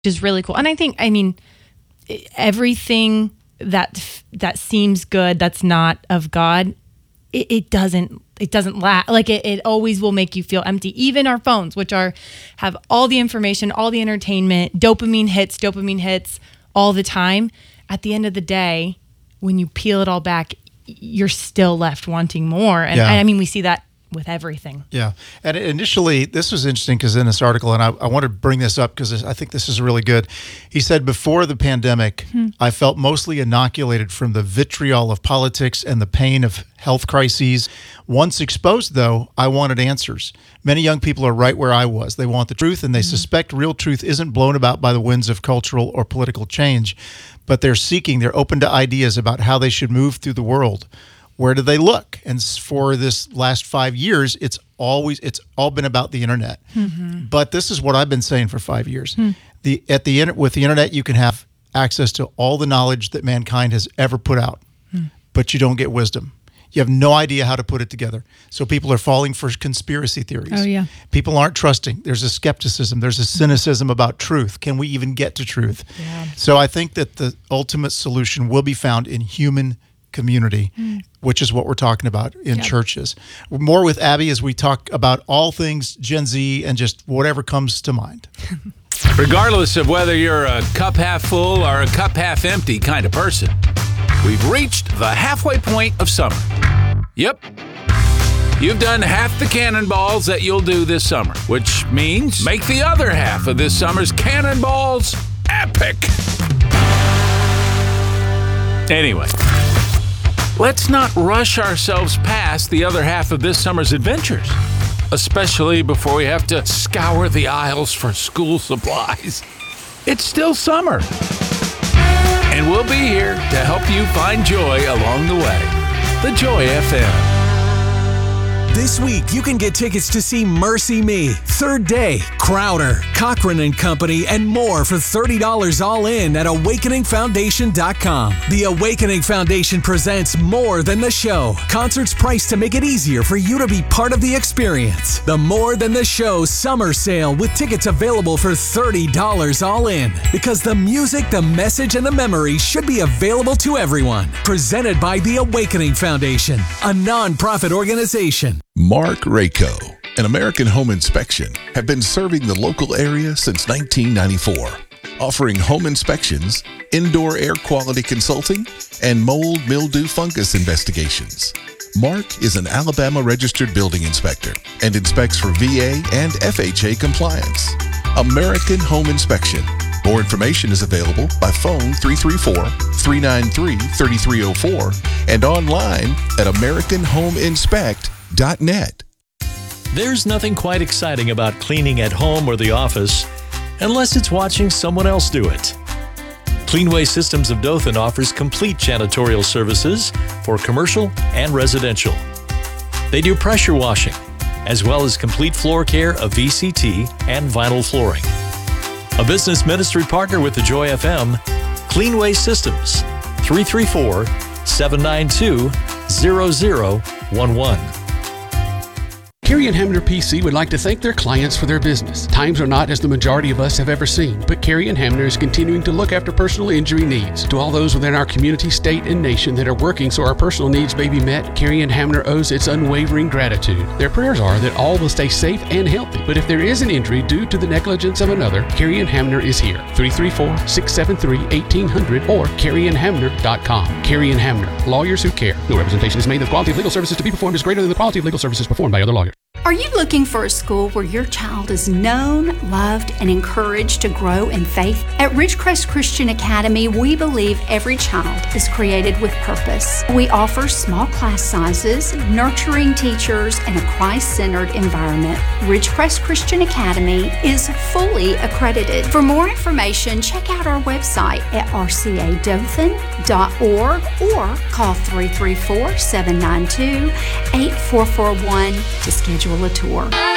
is really cool. And I mean, everything that seems good that's not of God, it doesn't last. Like it always will make you feel empty. Even our phones, which have all the information, all the entertainment, dopamine hits all the time. At the end of the day, when you peel it all back, you're still left wanting more. And I mean, we see that with everything. Yeah. And initially, this was interesting because in this article, and I want to bring this up because I think this is really good. He said, before the pandemic, I felt mostly inoculated from the vitriol of politics and the pain of health crises. Once exposed, though, I wanted answers. Many young people are right where I was. They want the truth, and they suspect real truth isn't blown about by the winds of cultural or political change, but they're open to ideas about how they should move through the world. Where do they look? And for this last 5 years, it's all been about the internet. But this is what I've been saying for 5 years. With the internet, you can have access to all the knowledge that mankind has ever put out, but you don't get wisdom. You have no idea how to put it together. So people are falling for conspiracy theories. Oh, yeah. People aren't trusting. There's a skepticism. There's a cynicism about truth. Can we even get to truth? Yeah. So I think that the ultimate solution will be found in human community, which is what we're talking about in churches. More with Abby as we talk about all things Gen Z and just whatever comes to mind. Regardless of whether you're a cup half full or a cup half empty kind of person, we've reached the halfway point of summer. Yep. You've done half the cannonballs that you'll do this summer, which means make the other half of this summer's cannonballs epic. Anyway, let's not rush ourselves past the other half of this summer's adventures, especially before we have to scour the aisles for school supplies. It's still summer, and we'll be here to help you find joy along the way. The Joy FM. This week, you can get tickets to see Mercy Me, Third Day, Crowder, Cochran & Company, and more for $30 all in at AwakeningFoundation.com. The Awakening Foundation presents More Than the Show. Concerts priced to make it easier for you to be part of the experience. The More Than the Show Summer Sale with tickets available for $30 all in. Because the music, the message, and the memory should be available to everyone. Presented by the Awakening Foundation, a non-profit organization. Mark Rayco and American Home Inspection have been serving the local area since 1994, offering home inspections, indoor air quality consulting, and mold, mildew, fungus investigations. Mark is an Alabama registered building inspector and inspects for VA and FHA compliance. American Home Inspection. More information is available by phone 334-393-3304 and online at AmericanHomeInspect.net. There's nothing quite exciting about cleaning at home or the office unless it's watching someone else do it. Cleanway Systems of Dothan offers complete janitorial services for commercial and residential. They do pressure washing, as well as complete floor care of VCT and vinyl flooring. A business ministry partner with the Joy FM, Cleanway Systems, 334-792-0011. Carey & Hamner PC would like to thank their clients for their business. Times are not as the majority of us have ever seen, but Carey & Hamner is continuing to look after personal injury needs. To all those within our community, state, and nation that are working so our personal needs may be met, Carey & Hamner owes its unwavering gratitude. Their prayers are that all will stay safe and healthy, but if there is an injury due to the negligence of another, Carey & Hamner is here. 334-673-1800 or careyandhamner.com. Carey & Hamner, lawyers who care. No representation is made that the quality of legal services to be performed is greater than the quality of legal services performed by other lawyers. Are you looking for a school where your child is known, loved, and encouraged to grow in faith? At Ridgecrest Christian Academy, we believe every child is created with purpose. We offer small class sizes, nurturing teachers, and a Christ-centered environment. Ridgecrest Christian Academy is fully accredited. For more information, check out our website at rcadothan.org or call 334-792-8441 to schedule a tour.